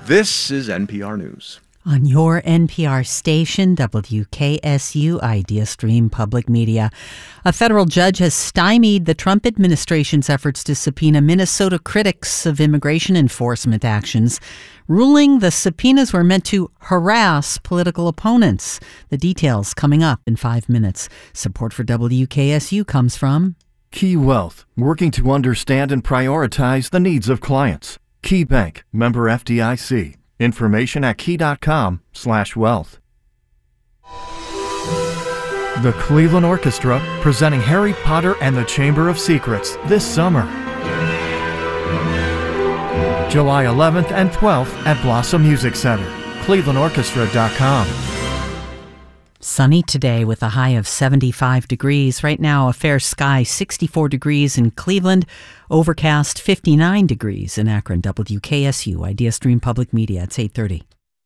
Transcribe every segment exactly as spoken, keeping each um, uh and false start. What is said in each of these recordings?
This is N P R News. On your N P R station, W K S U Idea Stream Public Media, a federal judge has stymied the Trump administration's efforts to subpoena Minnesota critics of immigration enforcement actions, ruling the subpoenas were meant to harass political opponents. The details coming up in five minutes. Support for W K S U comes from Key Wealth, working to understand and prioritize the needs of clients. Key Bank, member F D I C. Information at key.com slash wealth. The Cleveland Orchestra presenting Harry Potter and the Chamber of Secrets this summer. July eleventh and twelfth at Blossom Music Center. cleveland orchestra dot com. Sunny today with a high of seventy-five degrees. Right now, a fair sky, sixty-four degrees in Cleveland. Overcast, fifty-nine degrees in Akron. W K S U, Idea Stream Public Media. It's eight thirty.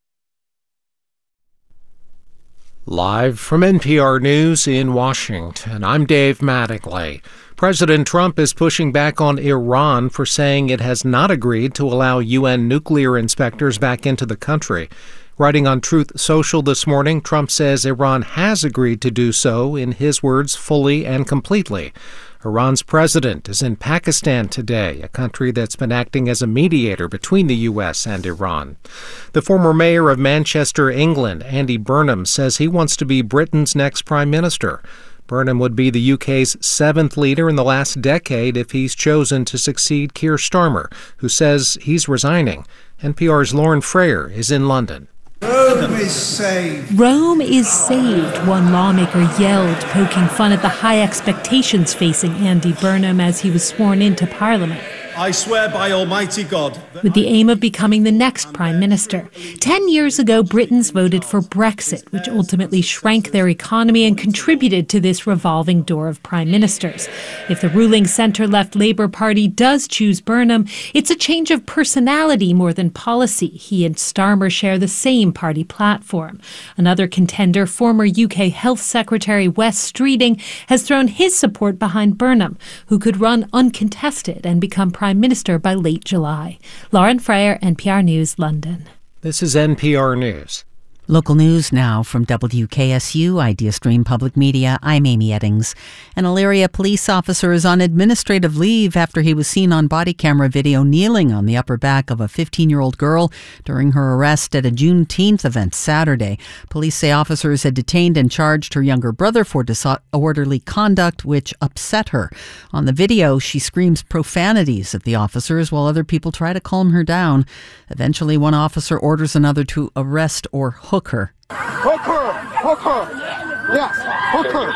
Live from N P R News in Washington, I'm Dave Mattingly. President Trump is pushing back on Iran for saying it has not agreed to allow U N nuclear inspectors back into the country. Writing on Truth Social this morning, Trump says Iran has agreed to do so, in his words, fully and completely. Iran's president is in Pakistan today, a country that's been acting as a mediator between the U S and Iran. The former mayor of Manchester, England, Andy Burnham, says he wants to be Britain's next prime minister. Burnham would be the U K's seventh leader in the last decade if he's chosen to succeed Keir Starmer, who says he's resigning. N P R's Lauren Frayer is in London. Rome is saved. Rome is saved, one lawmaker yelled, poking fun at the high expectations facing Andy Burnham as he was sworn into Parliament. I swear by Almighty God. With the aim of becoming the next prime minister. Ten years ago, Britons voted for Brexit, which ultimately shrank their economy and contributed to this revolving door of prime ministers. If the ruling centre-left Labour Party does choose Burnham, it's a change of personality more than policy. He and Starmer share the same party platform. Another contender, former U K Health Secretary Wes Streeting, has thrown his support behind Burnham, who could run uncontested and become prime Prime Minister by late July. Lauren Frayer, N P R News, London. This is N P R News. Local news now from W K S U, Idea Stream Public Media. I'm Amy Eddings. An Elyria police officer is on administrative leave after he was seen on body camera video kneeling on the upper back of a fifteen-year-old girl during her arrest at a Juneteenth event Saturday. Police say officers had detained and charged her younger brother for disorderly conduct, which upset her. On the video, she screams profanities at the officers while other people try to calm her down. Eventually, one officer orders another to arrest or hook her. Hook her! Hook her! Yes, hook her!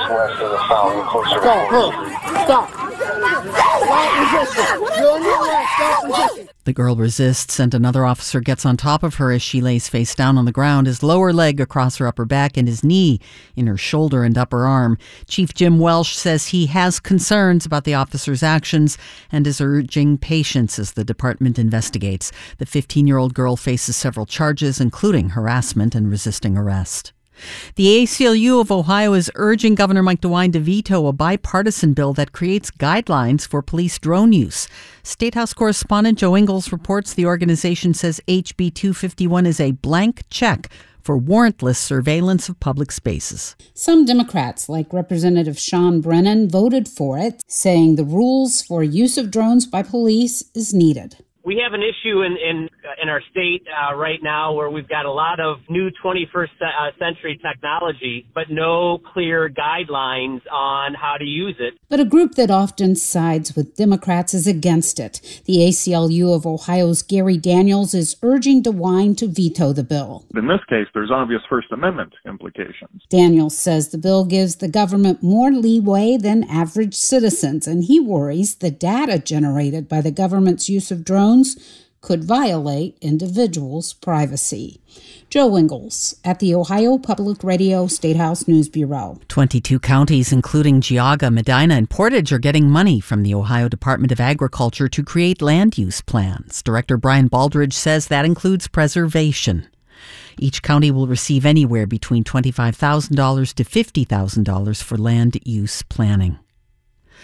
Stop her! Stop! Stop resisting! You're under arrest! Stop resisting! The girl resists, and another officer gets on top of her as she lays face down on the ground, his lower leg across her upper back and his knee in her shoulder and upper arm. Chief Jim Welsh says he has concerns about the officer's actions and is urging patience as the department investigates. The fifteen-year-old girl faces several charges, including harassment and resisting arrest. The A C L U of Ohio is urging Governor Mike DeWine to veto a bipartisan bill that creates guidelines for police drone use. State House correspondent Joe Ingles reports the organization says H B two fifty-one is a blank check for warrantless surveillance of public spaces. Some Democrats, like Representative Sean Brennan, voted for it, saying the rules for use of drones by police is needed. We have an issue in in, in our state uh, right now where we've got a lot of new twenty-first uh, century technology, but no clear guidelines on how to use it. But a group that often sides with Democrats is against it. The A C L U of Ohio's Gary Daniels is urging DeWine to veto the bill. In this case, there's obvious First Amendment implications. Daniels says the bill gives the government more leeway than average citizens, and he worries the data generated by the government's use of drones could violate individuals' privacy. Joe Ingles at the Ohio Public Radio State House News Bureau. twenty-two counties, including Geauga, Medina, and Portage, are getting money from the Ohio Department of Agriculture to create land use plans. Director Brian Baldridge says that includes preservation. Each county will receive anywhere between twenty-five thousand dollars to fifty thousand dollars for land use planning.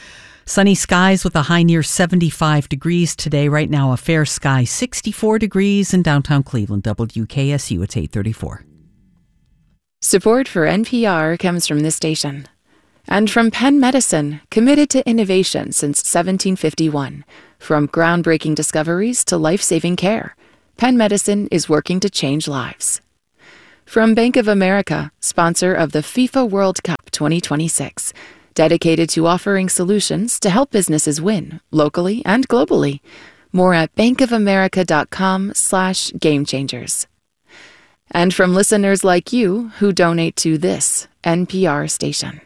Sunny skies with a high near seventy-five degrees today. Right now, a fair sky, sixty-four degrees in downtown Cleveland. W K S U, it's eight thirty-four. Support for N P R comes from this station. And from Penn Medicine, committed to innovation since seventeen fifty-one. From groundbreaking discoveries to life-saving care, Penn Medicine is working to change lives. From Bank of America, sponsor of the FIFA World Cup twenty twenty-six, dedicated to offering solutions to help businesses win, locally and globally. More at bankofamerica.com slash game changers. And from listeners like you who donate to this N P R station.